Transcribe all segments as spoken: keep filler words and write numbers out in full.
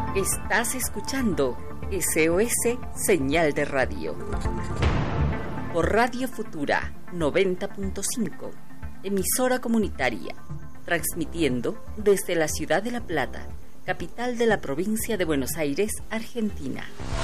Estás escuchando S O S Señal de Radio. Por Radio Futura noventa punto cinco, emisora comunitaria, transmitiendo desde la ciudad de La Plata, capital de la provincia de Buenos Aires, Argentina.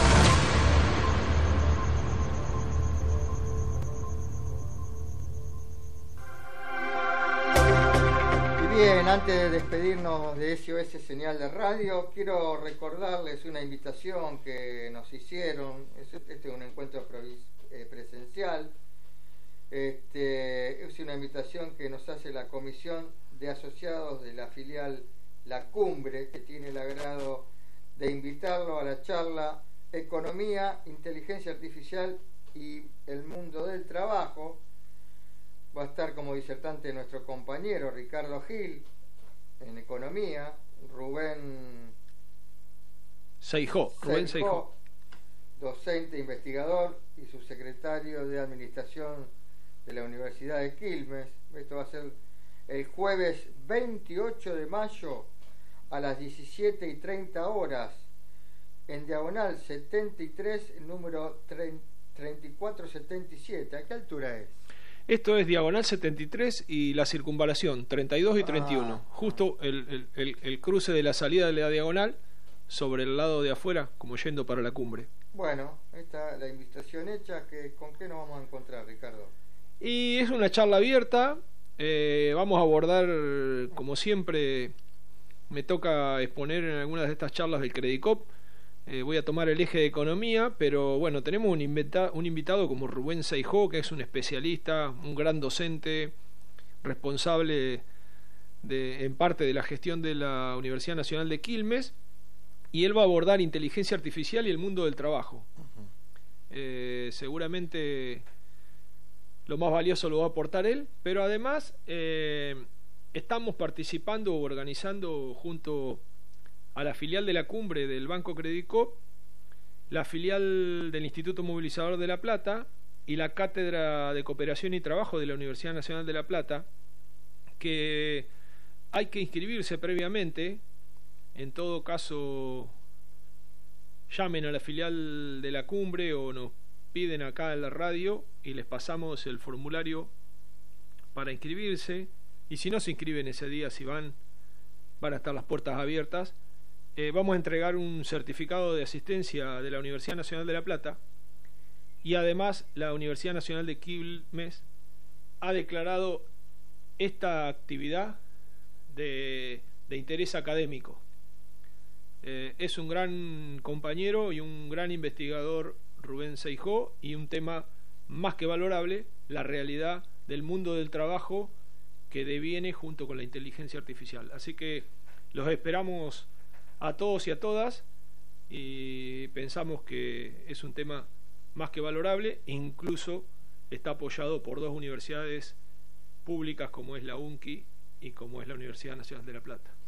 Bien, antes de despedirnos de S O S Señal de Radio, quiero recordarles una invitación que nos hicieron. Este es un encuentro presencial. Este, es una invitación que nos hace la Comisión de Asociados de la filial La Cumbre, que tiene el agrado de invitarlo a la charla Economía, Inteligencia Artificial y el Mundo del Trabajo. Va a estar como disertante nuestro compañero Ricardo Gil en Economía, Rubén Seijó, Rubén Seijó, docente, investigador y subsecretario de Administración de la Universidad de Quilmes. Esto va a ser el jueves veintiocho de mayo a las diecisiete y treinta horas en diagonal setenta y tres, número treinta y cuatro setenta y siete. ¿A qué altura es? Esto es diagonal setenta y tres y la circunvalación treinta y dos y treinta y uno, Ah. justo el, el, el, el cruce de la salida de la diagonal sobre el lado de afuera, como yendo para la cumbre. Bueno, esta la invitación hecha. Que, ¿con qué nos vamos a encontrar, Ricardo? Y es una charla abierta. eh, vamos a abordar, como siempre me toca exponer en algunas de estas charlas del Credicop. Eh, voy a tomar el eje de economía, pero bueno, tenemos un, invita- un invitado como Rubén Seijó, que es un especialista, un gran docente, responsable de, en parte de la gestión de la Universidad Nacional de Quilmes, y él va a abordar inteligencia artificial y el mundo del trabajo. Uh-huh. Eh, seguramente lo más valioso lo va a aportar él, pero además eh, estamos participando o organizando junto a la filial de la Cumbre del Banco Credicop, la filial del Instituto Movilizador de La Plata y la Cátedra de Cooperación y Trabajo de la Universidad Nacional de La Plata, que hay que inscribirse previamente. En todo caso, llamen a la filial de la Cumbre o nos piden acá en la radio y les pasamos el formulario para inscribirse. Y si no se inscriben ese día, si van, van a estar las puertas abiertas. Eh, vamos a entregar un certificado de asistencia de la Universidad Nacional de La Plata, y además la Universidad Nacional de Quilmes ha declarado esta actividad de, de interés académico. Eh, es un gran compañero y un gran investigador, Rubén Seijó, y un tema más que valorable, la realidad del mundo del trabajo que deviene junto con la inteligencia artificial. Así que los esperamos a todos y a todas, y pensamos que es un tema más que valorable. Incluso está apoyado por dos universidades públicas como es la UNCI y como es la Universidad Nacional de La Plata.